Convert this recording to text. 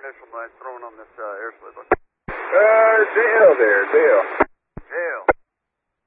initial blast thrown on this air slip. Dale there, Dale.